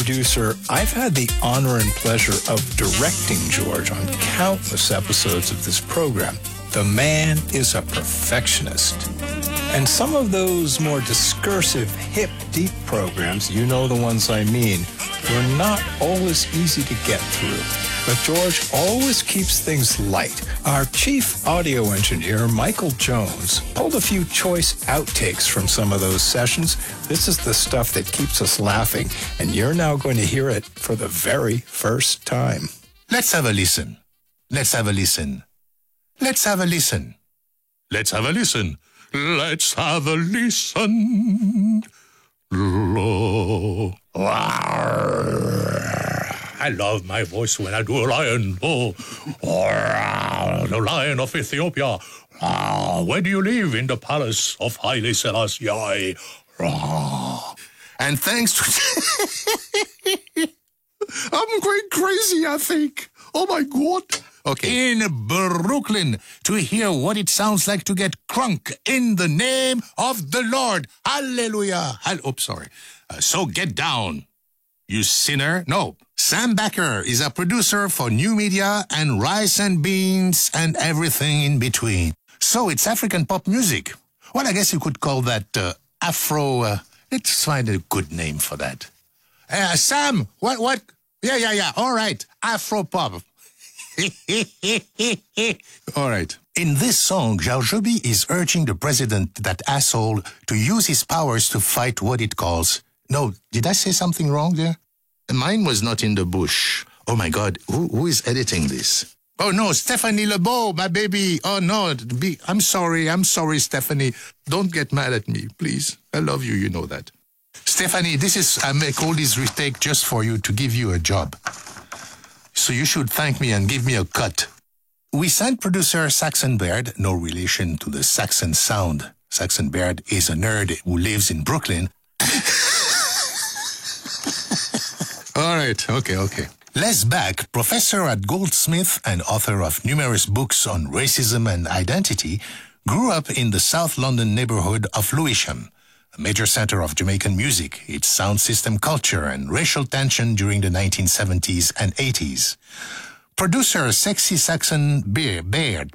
producer, I've had the honor and pleasure of directing George on countless episodes of this program. The man is a perfectionist. And some of those more discursive, hip, deep programs, you know the ones I mean, were not always easy to get through. But George always keeps things light. Our chief audio engineer, Michael Jones, pulled a few choice outtakes from some of those sessions. This is the stuff that keeps us laughing, and you're now going to hear it for the very first time. Let's have a listen. Let's have a listen. Let's have a listen. Let's have a listen. Let's have a listen. I love my voice when I do a lion. The lion of Ethiopia. Where do you live? In the palace of Haile Selassie. And thanks to... I'm going crazy, I think. Oh, my God. Okay. In Brooklyn, to hear what it sounds like to get crunk in the name of the Lord. Hallelujah. Sorry. So get down, you sinner. No. Sam Backer is a producer for New Media and Rice and Beans and everything in between. So it's African pop music. Well, I guess you could call that Afro... let's find a good name for that. Sam, what? Yeah. All right. Afro pop. All right. In this song, Jarjobi is urging the president, that asshole, to use his powers to fight what it calls... No, did I say something wrong there? Mine was not in the bush. Oh, my God. Who is editing this? Oh, no, Stephanie Lebeau, my baby. Oh, no. I'm sorry, Stephanie. Don't get mad at me, please. I love you, you know that. Stephanie, I make all these retakes just for you, to give you a job. So you should thank me and give me a cut. We sent producer Saxon Baird, no relation to the Saxon sound. Saxon Baird is a nerd who lives in Brooklyn. All right, okay. Les Back, professor at Goldsmith and author of numerous books on racism and identity, grew up in the South London neighborhood of Lewisham, a major center of Jamaican music, its sound system culture, and racial tension during the 1970s and 80s. Producer Sexy Saxon Baird.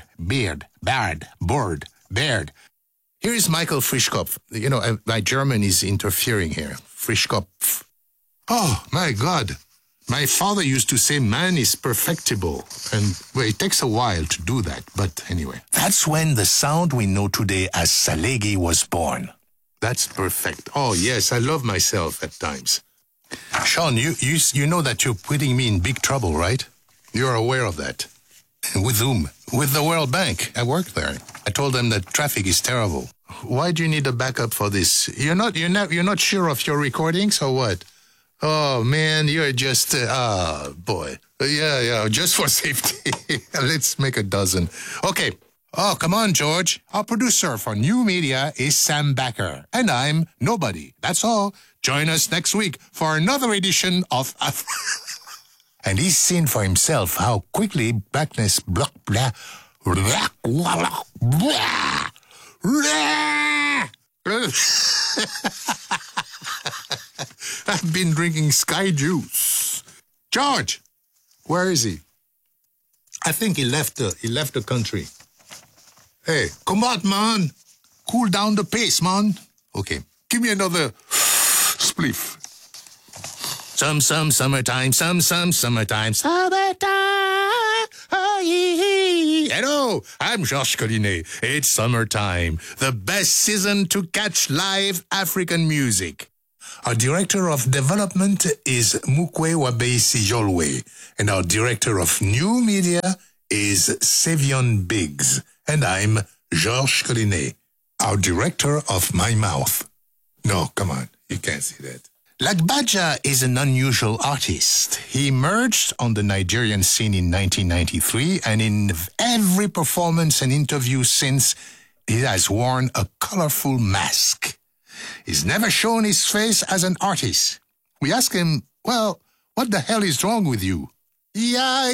Here is Michael Frischkopf. You know, my German is interfering here. Frischkopf. Oh, my God. My father used to say man is perfectible. And, well, it takes a while to do that. But anyway. That's when the sound we know today as Salegi was born. That's perfect. Oh, yes, I love myself at times. Sean, you know that you're putting me in big trouble, right? You're aware of that. With whom? With the World Bank. I work there. I told them that traffic is terrible. Why do you need a backup for this? You're not sure of your recordings or what? Oh, man, you're just, boy. Yeah, just for safety. Let's make a dozen. Okay. Oh, come on, George. Our producer for New Media is Sam Backer. And I'm nobody. That's all. Join us next week for another edition of... And he's seen for himself how quickly blackness... I've been drinking Sky Juice. George, where is he? I think he left the country. Hey, come on, man. Cool down the pace, man. Okay, give me another spliff. Summertime. Summertime. Hello, I'm Georges Collinet. It's summertime, the best season to catch live African music. Our Director of Development is Mukwe Wabeisi Yolwe, and our Director of New Media is Savion Biggs, and I'm Georges Collinet, our Director of My Mouth. No, come on, you can't see that. Lagbaja is an unusual artist. He emerged on the Nigerian scene in 1993, and in every performance and interview since, he has worn a colorful mask. He's never shown his face as an artist. We ask him, well, what the hell is wrong with you? Wow.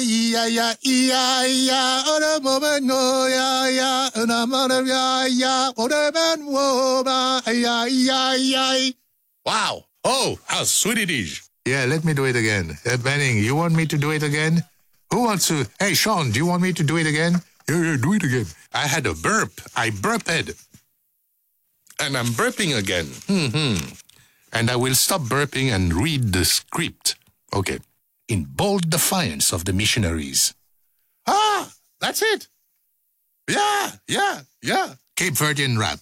Oh, how sweet it is. Yeah, let me do it again. Benning, you want me to do it again? Who wants to? Hey, Sean, do you want me to do it again? Yeah, do it again. I had a burp. I burped. And I'm burping again. And I will stop burping and read the script. Okay. In bold defiance of the missionaries. Ah, that's it. Yeah. Cape Verdean rap.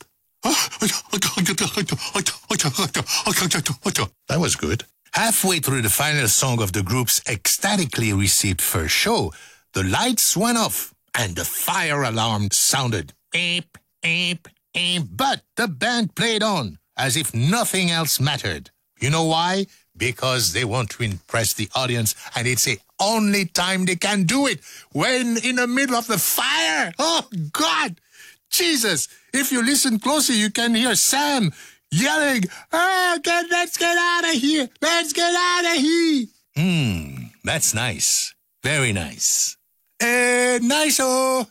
That was good. Halfway through the final song of the group's ecstatically received first show, the lights went off and the fire alarm sounded. Beep, beep, beep. But the band played on as if nothing else mattered. You know why? Because they want to impress the audience, and it's the only time they can do it, when in the middle of the fire. Oh, God! Jesus! If you listen closely, you can hear Sam yelling, "Oh, let's get out of here! Let's get out of here!" That's nice. Very nice. Nice-o!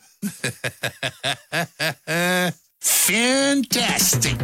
Fantastic!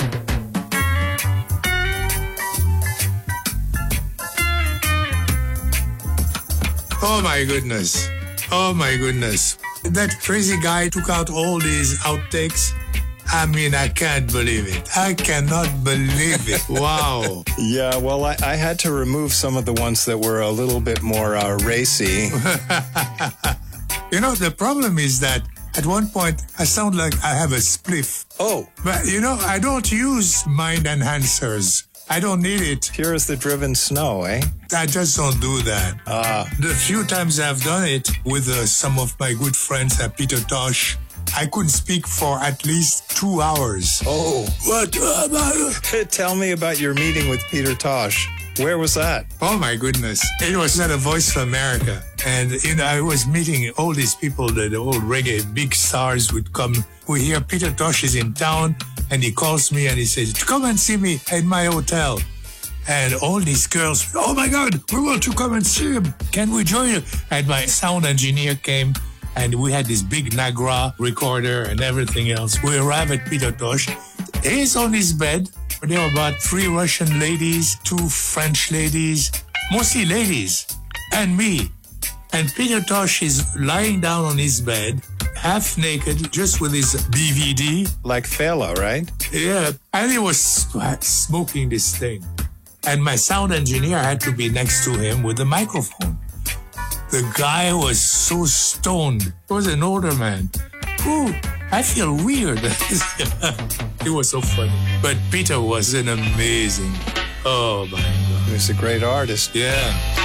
Oh my goodness. That crazy guy took out all these outtakes. I mean, I can't believe it. I cannot believe it. Wow. Yeah, well, I had to remove some of the ones that were a little bit more racy. You know, the problem is that at one point I sound like I have a spliff. Oh. But, you know, I don't use mind enhancers. I don't need it. Pure as the driven snow, eh? I just don't do that. The few times I've done it with some of my good friends at Peter Tosh, I couldn't speak for at least 2 hours. Oh. What? Tell me about your meeting with Peter Tosh. Where was that? Oh, my goodness. It was at a Voice of America. And, you know, I was meeting all these people, the old reggae big stars would come. We hear Peter Tosh is in town, and he calls me and he says, "Come and see me at my hotel." And all these girls, "Oh, my God, we want to come and see him. Can we join you?" And my sound engineer came, and we had this big Nagra recorder and everything else. We arrived at Peter Tosh. He's on his bed. There were about 3 Russian ladies, 2 French ladies, mostly ladies, and me. And Peter Tosh is lying down on his bed, half naked, just with his DVD. Like Fela, right? Yeah, and he was smoking this thing. And my sound engineer had to be next to him with the microphone. The guy was so stoned. He was an older man. Ooh, I feel weird. It was so funny. But Peter was an amazing. Oh, my God. He was a great artist. Yeah.